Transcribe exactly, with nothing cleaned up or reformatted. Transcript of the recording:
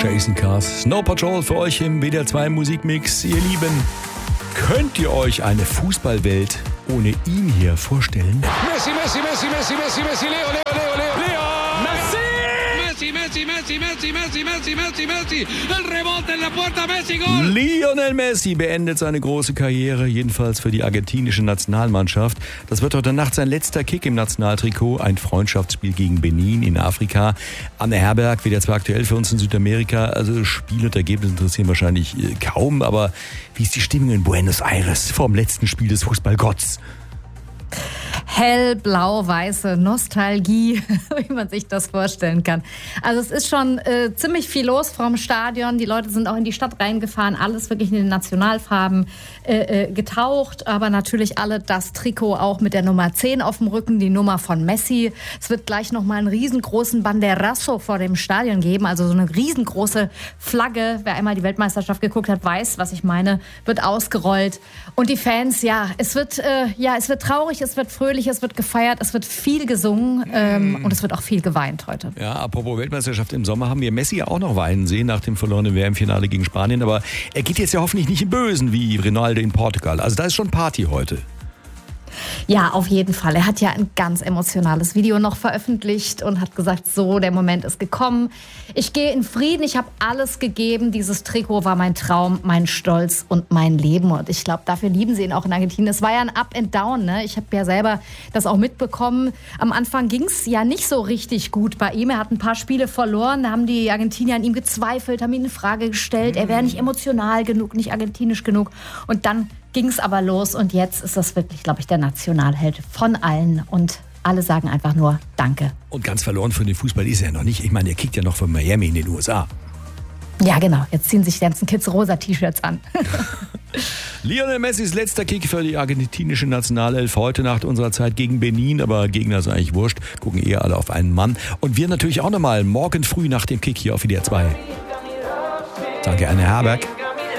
Jason Cars. Snow Patrol für euch im W D R zwei Musikmix. Ihr Lieben, könnt ihr euch eine Fußballwelt ohne ihn hier vorstellen? Messi, Messi, Messi, Messi, Messi, Messi, Leo, Leo, Leo, Leo, Leo. Messi! Messi, Messi, Messi, Messi, Messi, Messi, Messi, Messi. El rebote en la puerta, Messi, Goal. Lionel Messi beendet seine große Karriere, jedenfalls für die argentinische Nationalmannschaft. Das wird heute Nacht sein letzter Kick im Nationaltrikot. Ein Freundschaftsspiel gegen Benin in Afrika. Anne Herberg, W D R zwei aktuell für uns in Südamerika. Also Spiel und Ergebnis interessieren wahrscheinlich kaum. Aber wie ist die Stimmung in Buenos Aires vor dem letzten Spiel des Fußballgotts? Hellblau-weiße Nostalgie, wie man sich das vorstellen kann. Also es ist schon äh, ziemlich viel los vom Stadion. Die Leute sind auch in die Stadt reingefahren, alles wirklich in den Nationalfarben äh, äh, getaucht, aber natürlich alle das Trikot auch mit der Nummer zehn auf dem Rücken, die Nummer von Messi. Es wird gleich nochmal einen riesengroßen Banderazo vor dem Stadion geben, also so eine riesengroße Flagge. Wer einmal die Weltmeisterschaft geguckt hat, weiß, was ich meine, wird ausgerollt. Und die Fans, ja, es wird, äh, ja, es wird traurig, es wird fröhlich, es wird gefeiert, es wird viel gesungen ähm, und es wird auch viel geweint heute. Ja, apropos Weltmeisterschaft im Sommer, haben wir Messi ja auch noch weinen sehen nach dem verlorenen W M-Finale gegen Spanien. Aber er geht jetzt ja hoffentlich nicht im Bösen wie Ronaldo in Portugal. Also da ist schon Party heute. Ja, auf jeden Fall. Er hat ja ein ganz emotionales Video noch veröffentlicht und hat gesagt, so, der Moment ist gekommen. Ich gehe in Frieden, ich habe alles gegeben. Dieses Trikot war mein Traum, mein Stolz und mein Leben. Und ich glaube, dafür lieben sie ihn auch in Argentinien. Es war ja ein Up and Down, ne? Ich habe ja selber das auch mitbekommen. Am Anfang ging es ja nicht so richtig gut bei ihm. Er hat ein paar Spiele verloren. Da haben die Argentinier an ihm gezweifelt, haben ihn in Frage gestellt. Er wäre nicht emotional genug, nicht argentinisch genug. Und dann ging es aber los und jetzt ist das wirklich, glaube ich, der Nationalheld von allen und alle sagen einfach nur Danke. Und ganz verloren für den Fußball ist er noch nicht. Ich meine, er kickt ja noch von Miami in den U S A. Ja, genau. Jetzt ziehen sich die ganzen Kids rosa T-Shirts an. Lionel Messis letzter Kick für die argentinische Nationalelf heute Nacht unserer Zeit gegen Benin, aber Gegner ist eigentlich wurscht, gucken eher alle auf einen Mann. Und wir natürlich auch nochmal morgen früh nach dem Kick hier auf W D R zwei. Danke, Anne Herberg.